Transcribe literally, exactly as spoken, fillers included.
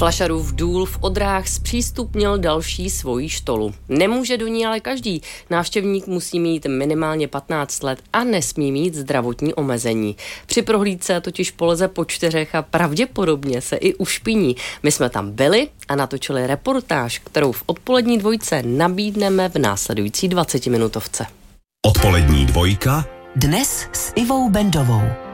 Flašarův důl v Odrách zpřístupnil další svoji štolu. Nemůže do ní ale každý. Návštěvník musí mít minimálně patnáct let a nesmí mít zdravotní omezení. Při prohlídce totiž poleze po čtyřech a pravděpodobně se i ušpiní. My jsme tam byli a natočili reportáž, kterou v odpolední dvojce nabídneme v následující dvacetiminutovce. Odpolední dvojka dnes s Ivou Bendovou.